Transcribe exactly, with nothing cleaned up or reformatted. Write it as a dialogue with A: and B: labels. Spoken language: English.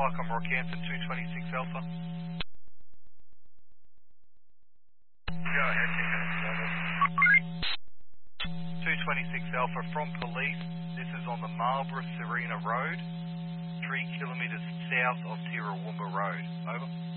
A: Flycom Rockhampton two twenty-six Alpha.
B: Go ahead,
A: two twenty-six Alpha from police. This is on the Marlborough Serena Road, three kilometres south of Tirrawumba Road. Over.